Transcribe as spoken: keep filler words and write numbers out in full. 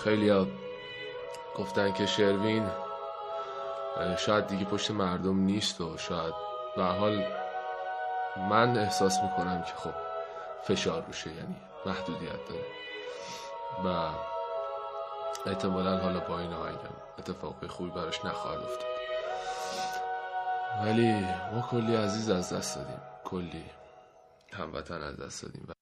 خیلی ها گفتن که شروین شاید دیگه پشت مردم نیست و شاید به حال من احساس میکنم که خب فشار روشه، یعنی محدودیت داره و احتمالاً حالا با این آهنگم اتفاقی خوبی براش نخواهد افتاد. ولی ما کلی عزیز از دست دادیم، کلی هموطن از دست دادیم.